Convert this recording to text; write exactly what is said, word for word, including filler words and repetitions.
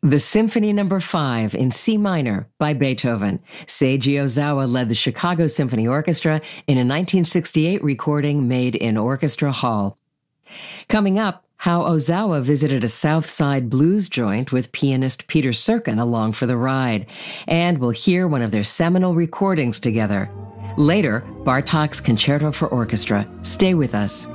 The Symphony Number Five in C minor by Beethoven. Seiji Ozawa led the Chicago Symphony Orchestra in a nineteen sixty-eight recording made in Orchestra Hall. Coming up, how Ozawa visited a South Side blues joint with pianist Peter Serkin along for the ride. And we'll hear one of their seminal recordings together. Later, Bartok's Concerto for Orchestra. Stay with us.